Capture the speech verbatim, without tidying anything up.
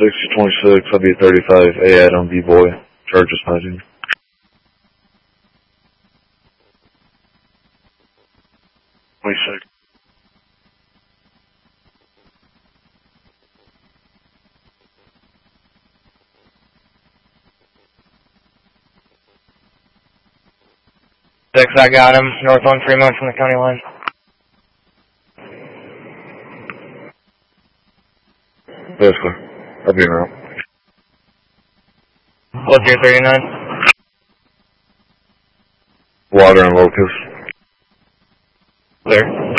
six twenty-six, I'll be at thirty-five A Adam B-Boy, charges pending. twenty-six. Six, I got him. North on Fremont from the county line. That's clear. I'll be around. What's your thirty-nine? Water and Locust. Clear.